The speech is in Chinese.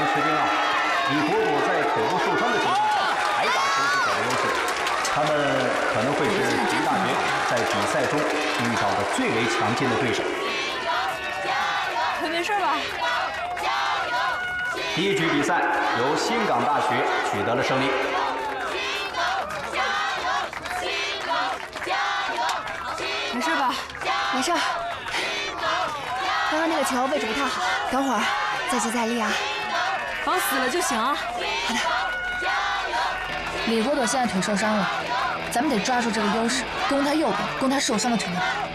吃惊啊！李国朵在腿部受伤的情况下还打出自己的优势，他们可能会是体育大学在比赛中遇到的最为强劲的对手。 他没事吧？ 第一局比赛由新港大学取得了胜利。 没事吧？ 没事。刚刚那个球位置不太好，等会儿再接再厉啊。 防死了就行啊。 好的。 李国朵现在腿受伤了，咱们得抓住这个优势，攻他右边，攻他受伤的腿内。